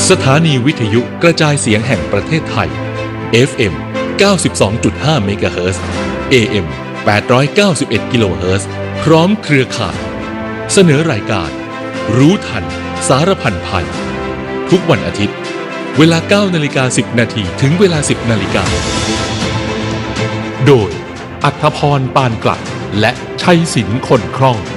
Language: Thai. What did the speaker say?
สถานีวิทยุกระจายเสียงแห่งประเทศไทย FM 92.5 เมกะเฮิรตซ์ AM 891 กิโลเฮิรตซ์พร้อมเครือข่ายเสนอรายการรู้ทันสารพันภัยทุกวันอาทิตย์เวลา 9:10 นาทีถึงเวลา 10 นาฬิกาโดยอัธพร ปานกลัดและชัยศิลป์ คนคล่อง